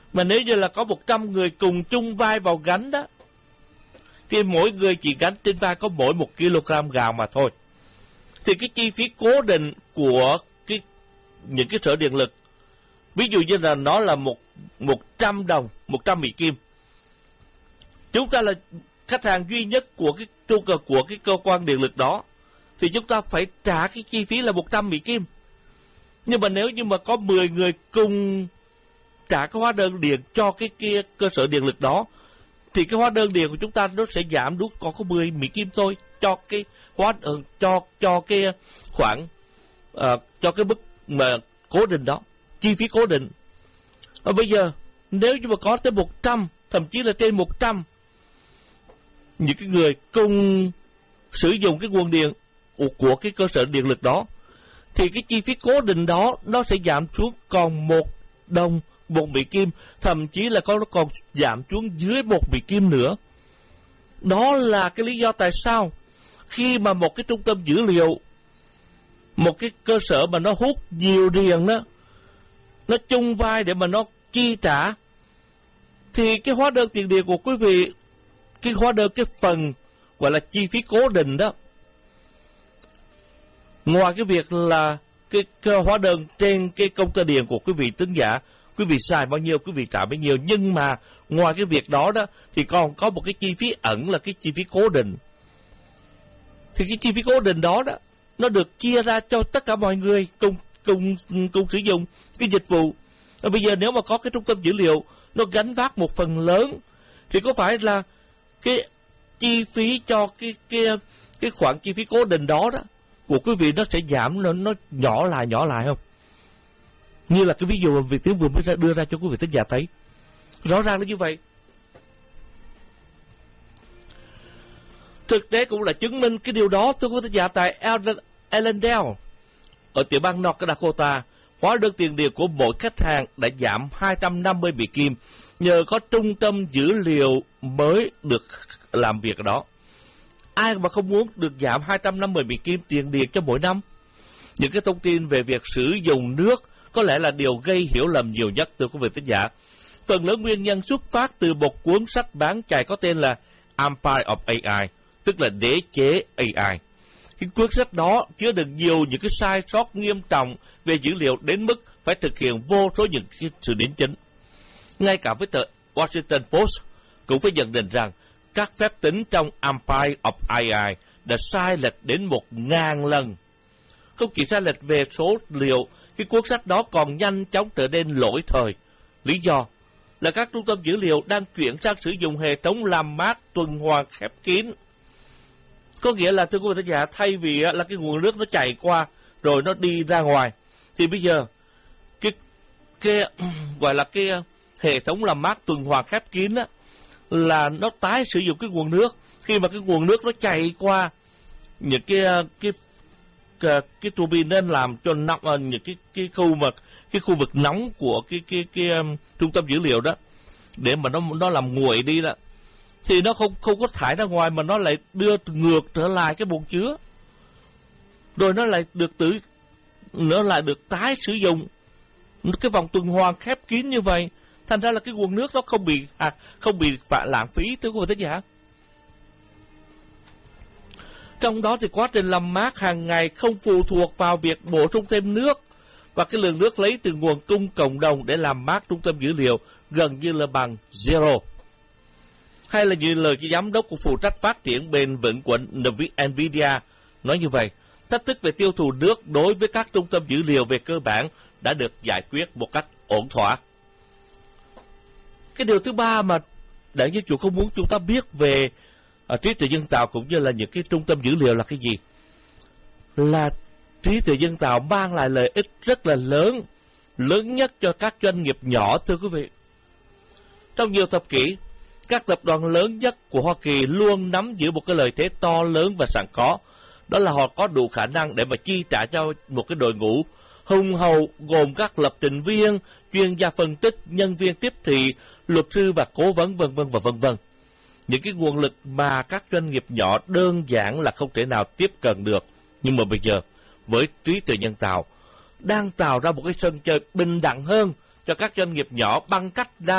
Mà nếu như là có 100 người cùng chung vai vào gánh đó, thì mỗi người chỉ gánh trên vai có mỗi 1 kg gạo mà thôi. Thì cái chi phí cố định của những cái sở điện lực, ví dụ như là nó là 100 đồng, 100 Mỹ Kim. Chúng ta là khách hàng duy nhất của cái cơ quan điện lực đó, thì chúng ta phải trả cái chi phí là 100 Mỹ Kim. Nhưng mà nếu như mà có 10 người cùng trả cái hóa đơn điện cho cái cơ sở điện lực đó, thì cái hóa đơn điện của chúng ta nó sẽ giảm đúng còn có 10 Mỹ Kim thôi cho cái cho cái khoản cho cái mức mà cố định đó, chi phí cố định. Và bây giờ nếu như mà có tới 100, thậm chí là trên 100 những cái người cùng sử dụng cái nguồn điện của cái cơ sở điện lực đó, thì cái chi phí cố định đó nó sẽ giảm xuống còn 1 đồng 1 Mỹ Kim, thậm chí là nó còn giảm xuống dưới 1 Mỹ Kim nữa. Đó là cái lý do tại sao khi mà một cái trung tâm dữ liệu, một cái cơ sở mà nó hút nhiều điện đó, nó chung vai để mà nó chi trả, thì cái hóa đơn tiền điện của quý vị, cái hóa đơn, cái phần gọi là chi phí cố định đó, ngoài cái việc là cái hóa đơn trên cái công tơ điện của quý vị tính giả, quý vị xài bao nhiêu quý vị trả bấy nhiêu, nhưng mà ngoài cái việc đó đó thì còn có một cái chi phí ẩn là cái chi phí cố định. Thì cái chi phí cố định đó đó nó được chia ra cho tất cả mọi người cùng sử dụng cái dịch vụ. Và bây giờ nếu mà có cái trung tâm dữ liệu nó gánh vác một phần lớn, thì có phải là cái chi phí cho cái khoản chi phí cố định đó đó của quý vị nó sẽ giảm, nó nhỏ lại không? Như là cái ví dụ mà Việt Tiến vừa mới đưa ra cho quý vị thính giả thấy. Rõ ràng là như vậy. Thực tế cũng là chứng minh cái điều đó, thưa quý thính giả. Tại Allendale ở tiểu bang North Dakota, hóa đơn tiền điện của mỗi khách hàng đã giảm 250 Mỹ Kim nhờ có trung tâm dữ liệu mới được làm việc ở đó. Ai mà không muốn được giảm 250 Mỹ Kim tiền điện cho mỗi năm? Những cái thông tin về việc sử dụng nước có lẽ là điều gây hiểu lầm nhiều nhất, thưa quý vị thính giả. Phần lớn nguyên nhân xuất phát từ một cuốn sách bán chạy có tên là Empire of AI, tức là đế chế AI. Cái cuốn sách đó chứa đựng nhiều những cái sai sót nghiêm trọng về dữ liệu đến mức phải thực hiện vô số những cái sự đính chính. Ngay cả với tờ Washington Post cũng phải nhận định rằng các phép tính trong Empire of AI đã sai lệch đến 1000 lần. Không chỉ sai lệch về số liệu, cái cuốn sách đó còn nhanh chóng trở nên lỗi thời. Lý do là các trung tâm dữ liệu đang chuyển sang sử dụng hệ thống làm mát tuần hoàn khép kín. Có nghĩa là, thưa quý vị thính giả, thay vì là cái nguồn nước nó chảy qua rồi nó đi ra ngoài, thì bây giờ cái gọi là cái hệ thống làm mát tuần hoàn khép kín á, là nó tái sử dụng cái nguồn nước khi mà cái nguồn nước nó chảy qua những cái tua bin nên làm cho nóng những cái khu vực nóng của cái trung tâm dữ liệu đó, để mà nó làm nguội đi đó, thì nó không có thải ra ngoài mà nó lại đưa ngược trở lại cái bồn chứa, rồi nó lại được tái sử dụng. Cái vòng tuần hoàn khép kín như vậy, thành ra là cái nguồn nước nó không bị lãng phí, thưa quý vị thính giả. Trong đó thì quá trình làm mát hàng ngày không phụ thuộc vào việc bổ sung thêm nước, và cái lượng nước lấy từ nguồn cung cộng đồng để làm mát trung tâm dữ liệu gần như là bằng zero. Hay là như lời cái giám đốc của phụ trách phát triển bền vững của Nvidia nói như vậy, thách thức về tiêu thụ nước đối với các trung tâm dữ liệu về cơ bản đã được giải quyết một cách ổn thỏa. Cái điều thứ ba mà đại dân chủ không muốn chúng ta biết về trí tuệ nhân tạo cũng như là những cái trung tâm dữ liệu là cái gì? Là trí tuệ nhân tạo mang lại lợi ích rất là lớn nhất cho các doanh nghiệp nhỏ, thưa quý vị. Trong nhiều thập kỷ, các tập đoàn lớn nhất của Hoa Kỳ luôn nắm giữ một cái lợi thế to lớn và sẵn có. Đó là họ có đủ khả năng để mà chi trả cho một cái đội ngũ hùng hậu gồm các lập trình viên, chuyên gia phân tích, nhân viên tiếp thị, luật sư và cố vấn vân vân. Những cái nguồn lực mà các doanh nghiệp nhỏ đơn giản là không thể nào tiếp cận được. Nhưng mà bây giờ, với trí tuệ nhân tạo, đang tạo ra một cái sân chơi bình đẳng hơn cho các doanh nghiệp nhỏ bằng cách